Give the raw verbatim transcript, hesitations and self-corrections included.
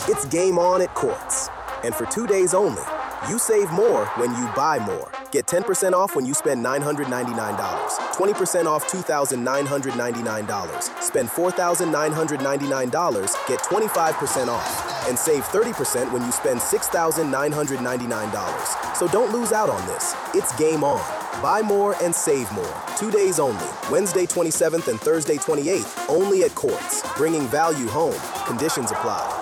It's game on at Quartz. And for two days only, you save more when you buy more. Get ten percent off when you spend nine hundred ninety-nine dollars, twenty percent off two thousand nine hundred ninety-nine dollars. Spend four thousand nine hundred ninety-nine dollars, get twenty-five percent off. And save thirty percent when you spend six thousand nine hundred ninety-nine dollars. So don't lose out on this. It's game on. Buy more and save more. Two days only. Wednesday twenty-seventh and Thursday twenty-eighth, only at Quartz. Bringing value home. Conditions apply.